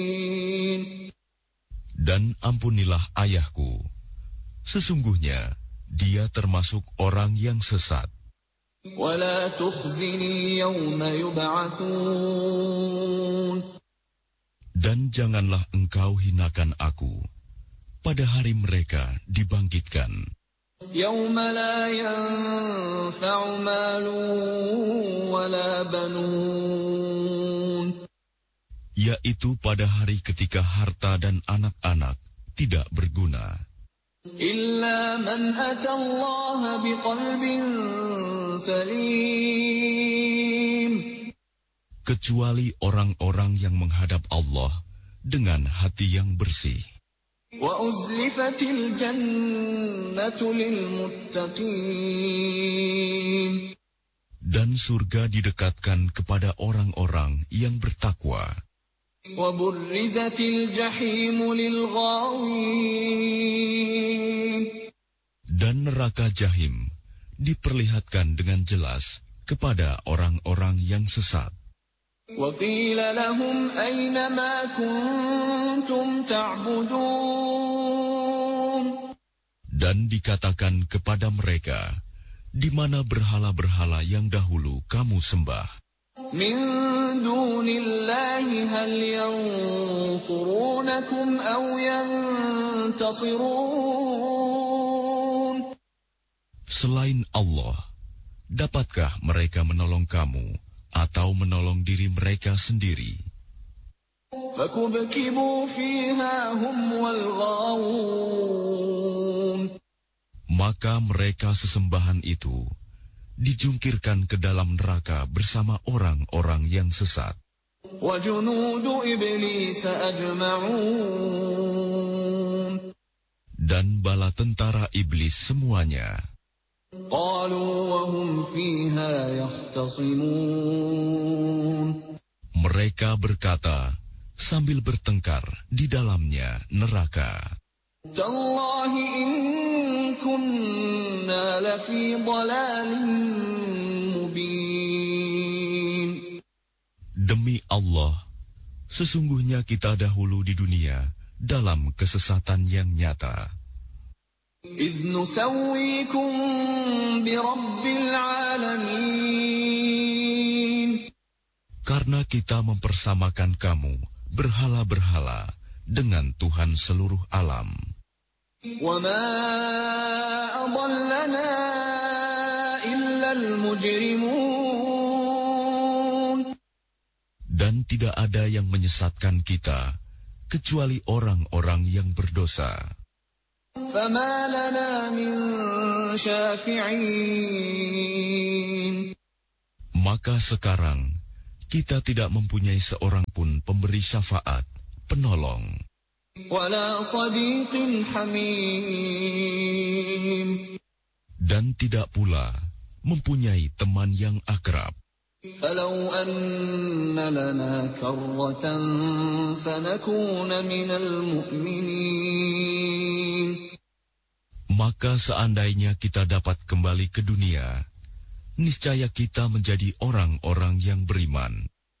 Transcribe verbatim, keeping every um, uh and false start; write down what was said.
Dan ampunilah ayahku, sesungguhnya dia termasuk orang yang sesat. وَلَا تُخْزِنِي يَوْمَ يُبْعَثُونَ. Dan janganlah engkau hinakan aku pada hari mereka dibangkitkan. يَوْمَ لَا يَنْفَعُ مَالٌ وَلَا بَنُونَ. Yaitu pada hari ketika harta dan anak-anak tidak berguna. إِلَّا مَنْ أَتَى اللَّهَ بِقَلْبٍ سَلِيمٍ. Kecuali orang-orang yang menghadap Allah dengan hati yang bersih. وَأُزْلِفَتِ الْجَنَّةُ لِلْمُتَّقِينَ. Dan surga didekatkan kepada orang-orang yang bertakwa. وَبُرِّزَتِ الْجَحِيمُ لِلْغَاوِينَ. Dan neraka Jahim diperlihatkan dengan jelas kepada orang-orang yang sesat. وَقِيلَ لَهُمْ أَيْنَ مَا كُنْتُمْ تَعْبُدُونَ. Dan dikatakan kepada mereka, di mana berhala-berhala yang dahulu kamu sembah? مِنْ دُونِ اللَّهِ هَلْ يَنْصُرُونَكُمْ أَوْ يَنْتَصِرُونَ. Selain Allah, dapatkah mereka menolong kamu atau menolong diri mereka sendiri? فَكُبْكِبُوا فِيهَا هُمْ وَالْغَاوُونَ. Maka mereka sesembahan itu dijungkirkan ke dalam neraka bersama orang-orang yang sesat. وَجُنُودُ إِبْلِيسَ أَجْمَعُونَ. Dan bala tentara iblis semuanya. قَالُوا وَهُمْ فِيهَا يَخْتَصِمُونَ. Mereka berkata sambil bertengkar di dalamnya neraka. تَاللَّهِ إِن كُنَّا لَفِي ضَلَالٍ مُبِينٍ. Demi Allah, sesungguhnya kita dahulu di dunia dalam kesesatan yang nyata. إِذْ نُسَوِّيكُم بِرَبِّ الْعَالَمِينَ. Karena kita mempersamakan kamu berhala-berhala dengan Tuhan seluruh alam. وَمَا أَضَلَّنَا إِلَّا الْمُجْرِمُونَ. Dan tidak ada yang menyesatkan kita kecuali orang-orang yang berdosa. فَمَا لَنَا مِن شَافِعِينَ. Maka sekarang kita tidak mempunyai seorang pun pemberi syafaat, penolong. وَلَا صَدِيقٍ حَمِيمٍ. Dan tidak pula mempunyai teman yang akrab. فَلَوْ أَنَّ لَنَا كَرَّةً فَنَكُونَ مِنَ الْمُؤْمِنِينَ. Maka seandainya kita dapat kembali ke dunia, niscaya kita menjadi orang-orang yang beriman.